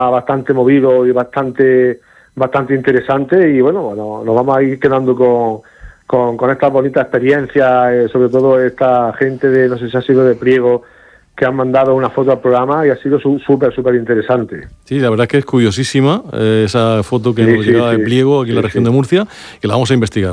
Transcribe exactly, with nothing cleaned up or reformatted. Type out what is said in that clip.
bastante movido y bastante bastante interesante, y bueno, bueno nos vamos a ir quedando con, con, con estas bonitas experiencias, eh, sobre todo esta gente de, no sé si ha sido de Priego, que han mandado una foto al programa y ha sido súper, súper interesante. Sí, la verdad es que es curiosísima eh, esa foto que sí, nos sí, llegaba sí, de Priego aquí sí, en la región sí. de Murcia, que la vamos a investigar.